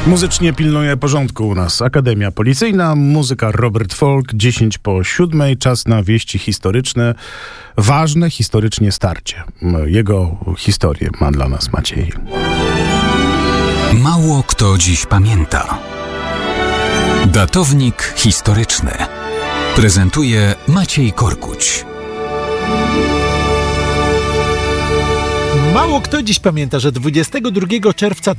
Muzycznie pilnuje porządku u nas Akademia Policyjna, muzyka Robert Folk, 6:50, czas na wieści historyczne, ważne historycznie starcie. Jego historię ma dla nas Maciej. Mało kto dziś pamięta. Datownik historyczny prezentuje Maciej Korkuć. Mało kto dziś pamięta, że 22 czerwca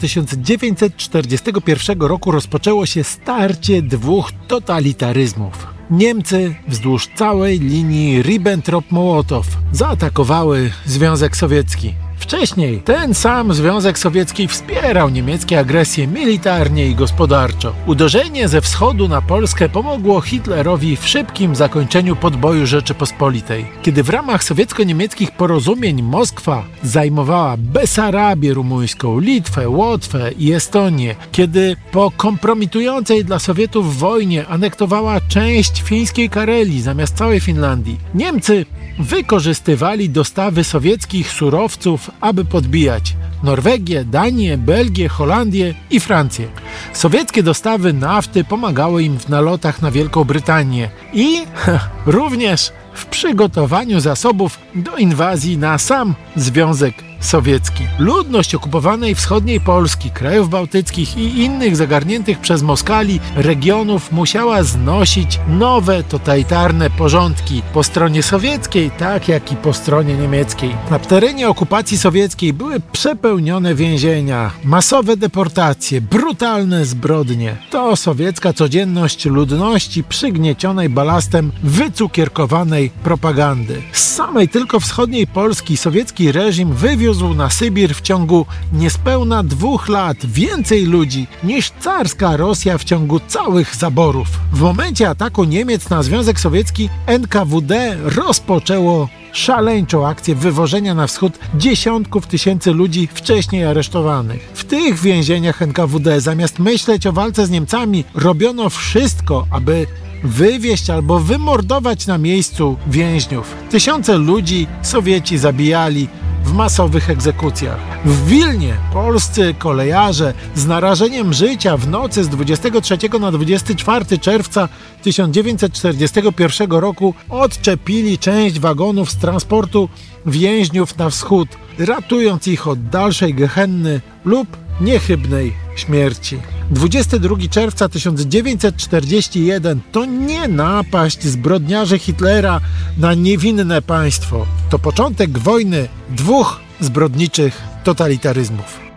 1941 roku rozpoczęło się starcie dwóch totalitaryzmów. Niemcy wzdłuż całej linii Ribbentrop-Mołotow zaatakowały Związek Sowiecki. Wcześniej ten sam Związek Sowiecki wspierał niemieckie agresje militarnie i gospodarczo. Uderzenie ze wschodu na Polskę pomogło Hitlerowi w szybkim zakończeniu podboju Rzeczypospolitej. Kiedy w ramach sowiecko-niemieckich porozumień Moskwa zajmowała Besarabię rumuńską, Litwę, Łotwę i Estonię, kiedy po kompromitującej dla Sowietów wojnie anektowała część fińskiej Karelii zamiast całej Finlandii, Niemcy wykorzystywali dostawy sowieckich surowców, aby podbijać Norwegię, Danię, Belgię, Holandię i Francję. Sowieckie dostawy nafty pomagały im w nalotach na Wielką Brytanię i również w przygotowaniu zasobów do inwazji na sam Związek Sowiecki. Ludność okupowanej wschodniej Polski, krajów bałtyckich i innych zagarniętych przez Moskali regionów musiała znosić nowe totalitarne porządki po stronie sowieckiej, tak jak i po stronie niemieckiej. Na terenie okupacji sowieckiej były przepełnione więzienia, masowe deportacje, brutalne zbrodnie. To sowiecka codzienność ludności przygniecionej balastem wycukierkowanej propagandy. Z samej tylko wschodniej Polski sowiecki reżim wywiózł na Sybir w ciągu niespełna 2 lat więcej ludzi niż carska Rosja w ciągu całych zaborów. W momencie ataku Niemiec na Związek Sowiecki NKWD rozpoczęło szaleńczą akcję wywożenia na wschód dziesiątków tysięcy ludzi wcześniej aresztowanych. W tych więzieniach NKWD zamiast myśleć o walce z Niemcami robiono wszystko, aby wywieźć albo wymordować na miejscu więźniów. Tysiące ludzi Sowieci zabijali w masowych egzekucjach. W Wilnie polscy kolejarze z narażeniem życia w nocy z 23 na 24 czerwca 1941 roku odczepili część wagonów z transportu więźniów na wschód, ratując ich od dalszej gehenny lub niechybnej śmierci. 22 czerwca 1941 to nie napaść zbrodniarzy Hitlera na niewinne państwo. To początek wojny dwóch zbrodniczych totalitaryzmów.